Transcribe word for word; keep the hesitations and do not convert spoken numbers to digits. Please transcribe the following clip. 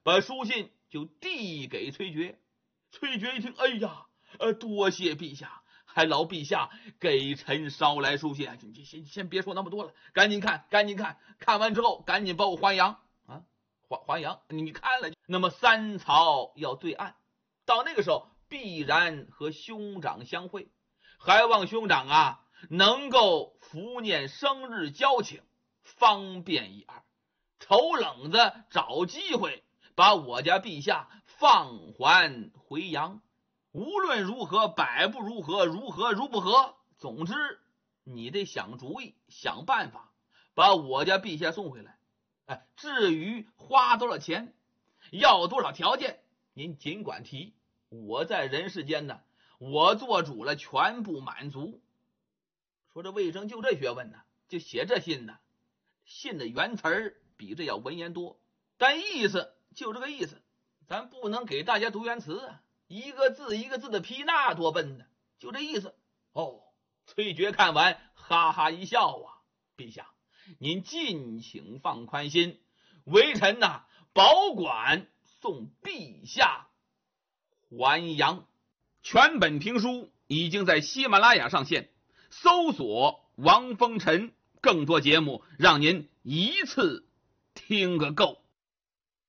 把书信就递给崔珏。崔珏一听，哎呀，呃，多谢陛下，还劳陛下给臣捎来书信。你先先别说那么多了，赶紧看，赶紧看，看完之后赶紧把我还阳啊，还还阳。你看了，那么三曹要对岸，到那个时候必然和兄长相会，还望兄长啊能够伏念生日交情，方便一二。丑冷子找机会把我家陛下放还回阳，无论如何，百不如何，如何如不何，总之你得想主意，想办法把我家陛下送回来。哎，至于花多少钱，要多少条件，您尽管提，我在人世间呢，我做主了，全部满足。说这魏征就这学问呢，就写这信呢，信的原词儿比这要文言多，但意思就这个意思，咱不能给大家读原词啊，一个字一个字的批，那多笨呢，就这意思。哦，崔珏看完哈哈一笑啊，陛下您尽请放宽心，微臣呐、啊、保管送陛下还阳。全本评书已经在喜马拉雅上线，搜索王风尘，更多节目让您一次听个够。